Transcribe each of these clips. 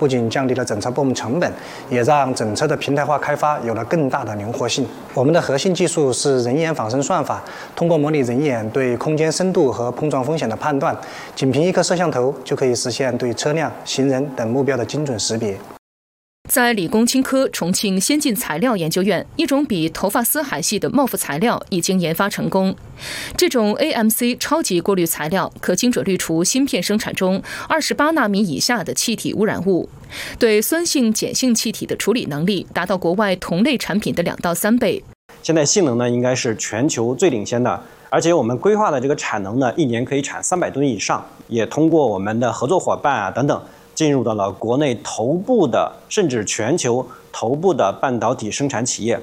不仅降低了整车部门成本，也让整车的平台化开发有了更大的灵活性。我们的核心技术是人眼仿生算法，通过模拟人眼对空间深度和碰撞风险的判断，仅凭一颗摄像头就可以实现对车辆、行人等目标的精准识别。 在理工青科重庆先进材料研究院，一种比头发丝还细的茂孚材料已经研发成功。这种 AMC 超级过滤材料可精准滤除芯片生产中28纳米以下的气体污染物，对酸性、碱性气体的处理能力达到国外同类产品的2到3倍。 现在性能呢，应该是全球最领先的，而且我们规划的这个产能呢，1年可以产300吨以上，也通过我们的合作伙伴啊等等，进入到了国内头部的甚至全球头部的半导体生产企业。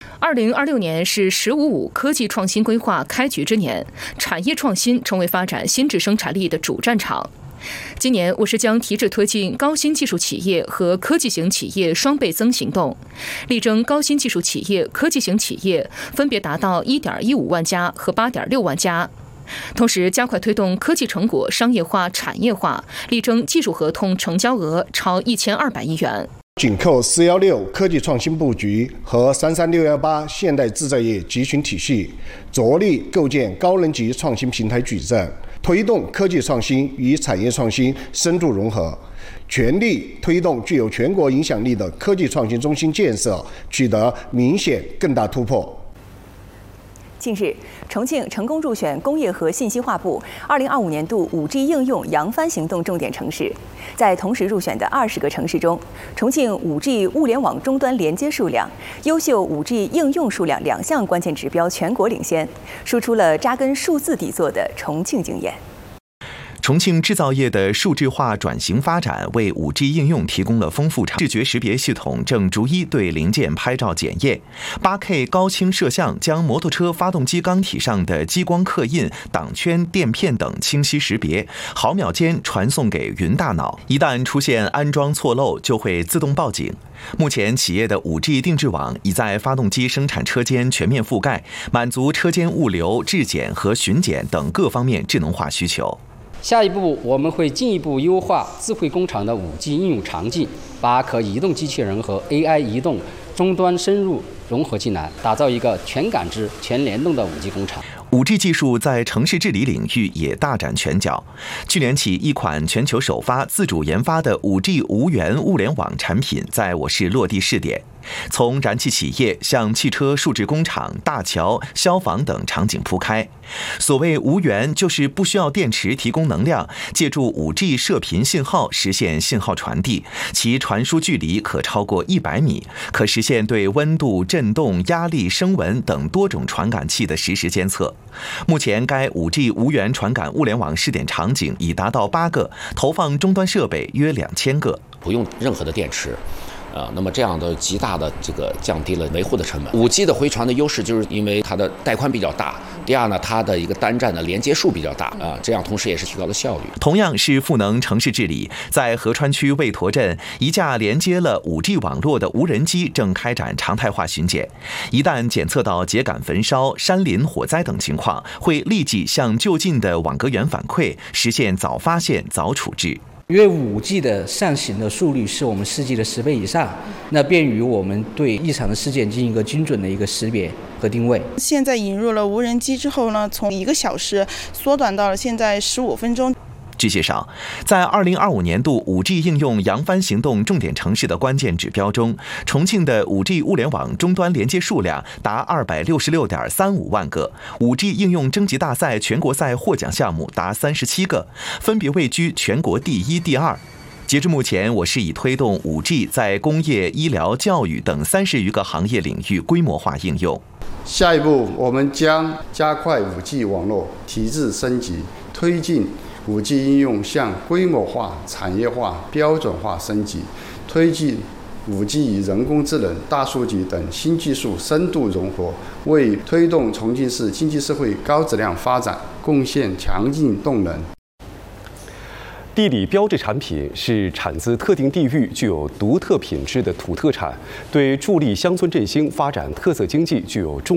2026年是“15+5”科技创新规划开局之年，产业创新成为发展新质生产力的主战场。今年，我市将提质推进高新技术企业和科技型企业双倍增行动，力争高新技术企业、科技型企业分别达到1.15万家和8.6万家。同时，加快推动科技成果商业化、产业化，力争技术合同成交额超1200亿元。 紧扣416科技创新布局和33618现代制造业集群体系，着力构建高能级创新平台矩阵，推动科技创新与产业创新深度融合，全力推动具有全国影响力的科技创新中心建设取得明显更大突破。 近日，重庆成功入选工业和信息化部2025年度 5G 应用扬帆行动重点城市。在同时入选的20个城市中，重庆 5G 物联网终端连接数量、优秀 5G 应用数量2项关键指标全国领先，输出了扎根数字底座的重庆经验。 重庆制造业的数字化转型发展为 5G 应用提供了丰富视觉识别系统正逐一对零件拍照检验， 8K 高清摄像将摩托车发动机缸体上的激光刻印、挡圈、垫片等清晰识别，毫秒间传送给云大脑，一旦出现安装错漏就会自动报警。目前企业的 5G 定制网已在发动机生产车间全面覆盖，满足车间物流、质检和巡检等各方面智能化需求。 下一步，我们会进一步优化智慧工厂的 5G 应用场景，把可移动机器人和 AI 移动终端深入融合进来，打造一个全感知、全联动的 5G 工厂。 5G 技术在城市治理领域也大展拳脚。去年起，一款全球首发、自主研发的 5G 无源物联网产品在我市落地试点，从燃气企业向汽车数字工厂、大桥、消防等场景铺开。所谓无源，就是不需要电池提供能量，借助 5G 射频信号实现信号传递，其传输距离可超过100米，可实现对温度、震动、压力、声纹等多种传感器的实时监测。目前，该 5G 无源传感物联网试点场景已达到8个，投放终端设备约2000个， 不用任何的电池。那么这样的极大的这个降低了维护的成本。5G 的回传的优势就是因为它的带宽比较大，第二呢，它的一个单站的连接数比较大这样同时也是提高了效率。 同样是赋能城市治理，在合川区魏驼镇，一架连接了 5G 网络的无人机正开展常态化巡检，一旦检测到秸秆焚烧、山林火灾等情况，会立即向就近的网格员反馈，实现早发现、早处置。 因为 5G 的上行的速率是我们4G 的10倍以上，那便于我们对异常的事件进行一个精准的一个识别和定位。 现在引入了无人机之后呢，从1个小时缩短到了现在15分钟。 据介绍，在2025年度 5G 应用扬帆行动重点城市的关键指标中，重庆的 5G 物联网终端连接数量达266.35万个，5G 应用征集大赛全国赛获奖项目达37个，分别位居全国第1、第2。截至目前，我市已推动 5G 在工业、医疗、教育等30余个行业领域规模化应用。 下一步，我们将加快 5G 网络提质升级，推进5G 应用向规模化、产业化、标准化升级，推进5G 与人工智能、大数据等新技术深度融合，为推动重庆市经济社会高质量发展贡献强劲动能。 地理标志产品是产自特定地域、具有独特品质的土特产，对助力乡村振兴、发展特色经济具有重